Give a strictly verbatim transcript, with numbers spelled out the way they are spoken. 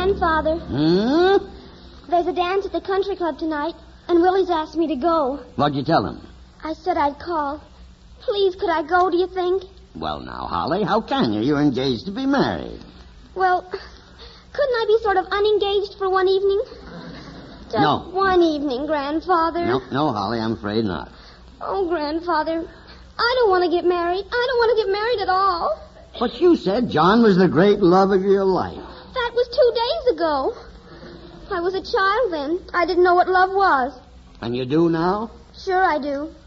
Grandfather. Hmm? There's a dance at the country club tonight, and Willie's asked me to go. What'd you tell him? I said I'd call. Please, could I go, do you think? Well, now, Holly, how can you? You're engaged to be married. Well, couldn't I be sort of unengaged for one evening? Just No. one evening, Grandfather. No, no, Holly, I'm afraid not. Oh, Grandfather, I don't want to get married. I don't want to get married at all. But you said John was the great love of your life. That was two days ago. I was a child then. I didn't know what love was. And you do now? Sure I do.